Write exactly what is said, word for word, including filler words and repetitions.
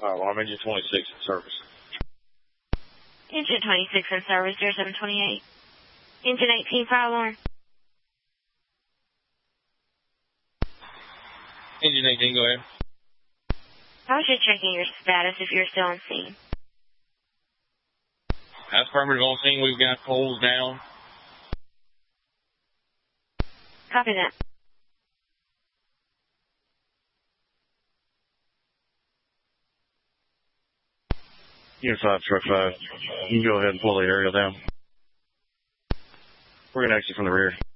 Uh, well, I'm engine twenty-six in service. Engine twenty-six in service, zero seven twenty-eight. Engine eighteen, fire alarm. Engine eighteen, go ahead. I was just checking your status if you're still on scene. That's affirmative on scene. We've got poles down. Copy that. Unit five, truck five. You can go ahead and pull the aerial down. We're going to exit from the rear.